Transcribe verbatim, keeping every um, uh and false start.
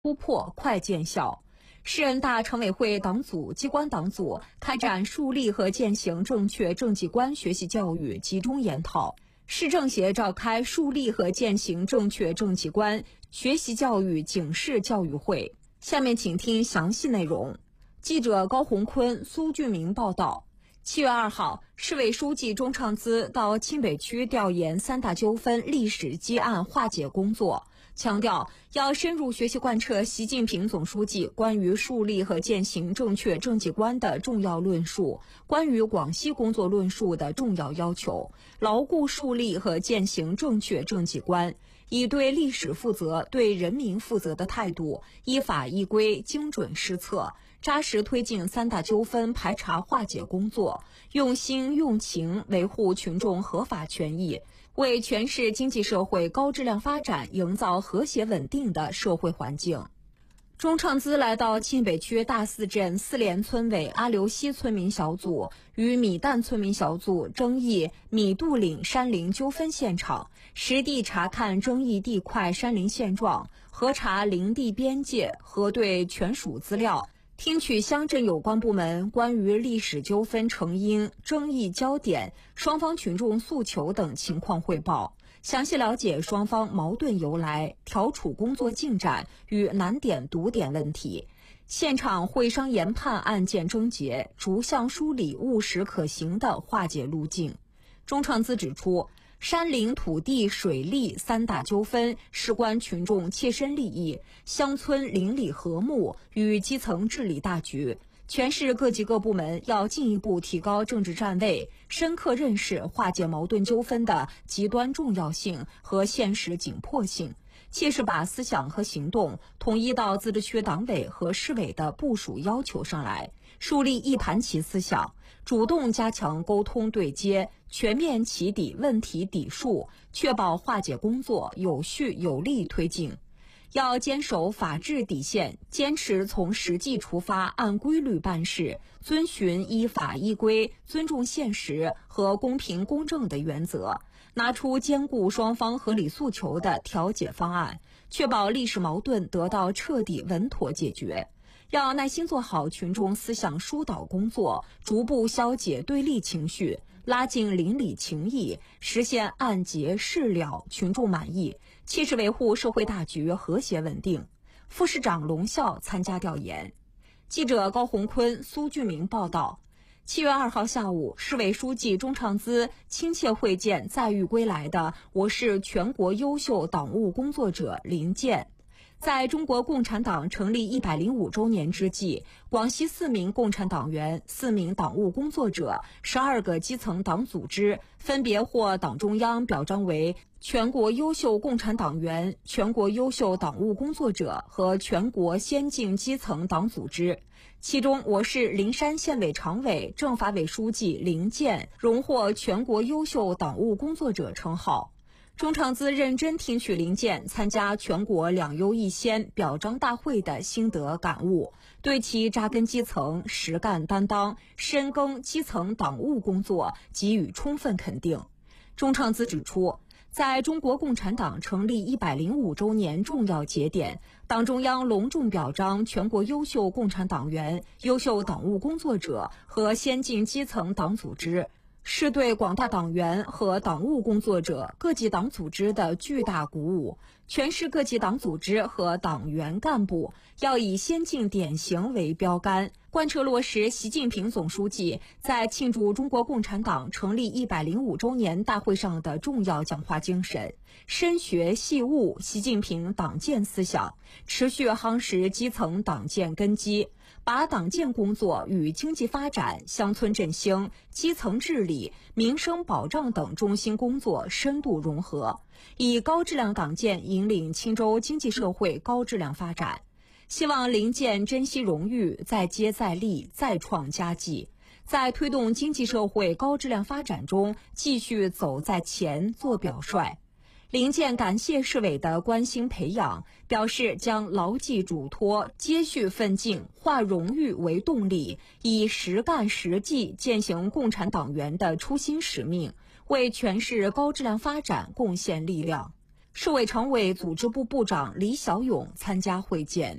突破快见效。市人大常委会党组、机关党组开展树立和践行正确政绩观学习教育集中研讨。市政协召开树立和践行正确政绩观学习教育警示教育会。下面请听详细内容。记者高红坤、苏俊明报道。七月二号，市委书记钟畅孜到钦北区调研三大纠纷历史积案化解工作，强调要深入学习贯彻习近平总书记关于树立和践行正确政绩观的重要论述，关于广西工作论述的重要要求，牢固树立和践行正确政绩观，以对历史负责、对人民负责的态度，依法依规、精准施策，扎实推进三大纠纷排查化解工作，用心用情维护群众合法权益，为全市经济社会高质量发展营造和谐稳定的社会环境。钟畅孜来到钦北区大寺镇四连村委阿留西村民小组与米旦村民小组争议米杜岭山林纠纷现场，实地查看争议地块山林现状，核查林地边界，核对权属资料，听取乡镇有关部门关于历史纠纷成因、争议焦点、双方群众诉求等情况汇报，详细了解双方矛盾由来、调处工作进展与难点堵点问题。现场会商研判案件症结，逐项梳理务实可行的化解路径。钟畅孜指出，山林、土地、水利三大纠纷事关群众切身利益，乡村邻里和睦与基层治理大局。全市各级各部门要进一步提高政治站位，深刻认识化解矛盾纠纷的极端重要性和现实紧迫性，切实把思想和行动统一到自治区党委和市委的部署要求上来，树立一盘棋思想，主动加强沟通对接，全面起底问题底数，确保化解工作有序有力推进。要坚守法治底线，坚持从实际出发，按规律办事，遵循依法依规、尊重现实和公平公正的原则，拿出兼顾双方合理诉求的调解方案，确保历史矛盾得到彻底稳妥解决。要耐心做好群众思想疏导工作，逐步消解对立情绪，拉近邻里情谊，实现案结事了，群众满意，切实维护社会大局和谐稳定。副市长龙啸参加调研。记者高红坤、苏俊明报道。七月二号下午，市委书记钟畅孜亲切会见载誉归来的我市全国优秀党务工作者林健。在中国共产党成立一百零五周年之际，广西四名共产党员、四名党务工作者、十二个基层党组织分别获党中央表彰为全国优秀共产党员、全国优秀党务工作者和全国先进基层党组织。其中，我市灵山县委常委、政法委书记林健荣获全国优秀党务工作者称号。钟畅孜认真听取林健参加全国两优一先表彰大会的心得感悟，对其扎根基层、实干担当、深耕基层党务工作给予充分肯定。钟畅孜指出，在中国共产党成立一百零五周年重要节点，党中央隆重表彰全国优秀共产党员、优秀党务工作者和先进基层党组织，是对广大党员和党务工作者、各级党组织的巨大鼓舞。全市各级党组织和党员干部要以先进典型为标杆，贯彻落实习近平总书记在庆祝中国共产党成立一百零五周年大会上的重要讲话精神，深学细悟习近平党建思想，持续夯实基层党建根基，把党建工作与经济发展、乡村振兴、基层治理、民生保障等中心工作深度融合，以高质量党建引领钦州经济社会高质量发展。希望林健珍惜荣誉，再接再厉，再创佳绩，在推动经济社会高质量发展中继续走在前，做表率。林健感谢市委的关心培养，表示将牢记嘱托，接续奋进，化荣誉为动力，以实干实际践行共产党员的初心使命，为全市高质量发展贡献力量。 市委常委、组织部部长李小勇参加会见。